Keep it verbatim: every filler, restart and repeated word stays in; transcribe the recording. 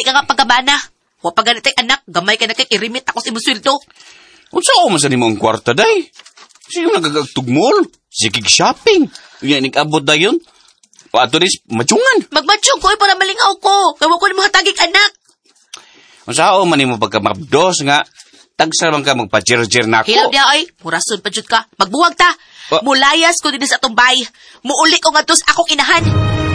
ka nga pagkabana. Wa pa ganit ay anak, gamay ka na kay irimit ako sa imong sweldo. Unsa ako man sa nimo ang kwarta, day? Sige nagagagtugmol. Sige shopping. Yan, ikabot na yun. O ato rin, matsungan. Magmatsyong ko, para malingaw ko. Kawa ko ni mga tagig anak. Unsa ako man nimo pagka mabdos nga, tagsa man ka magpa-jer-jer na ako. Hilap niya ay, murason pa jud ka. Magbuwag ta. Oh. Mulayas ko din sa tumbay. Muuli ko nga tos akong inahan.